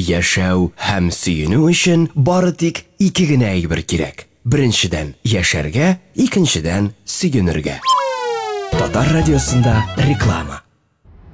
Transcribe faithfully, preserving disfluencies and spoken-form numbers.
Яшәү һәм сөенү өчен бары тик ике генә әйбер кирәк. Беренчедән яшәргә, икенчедән сөенергә. Татар радиосында реклама.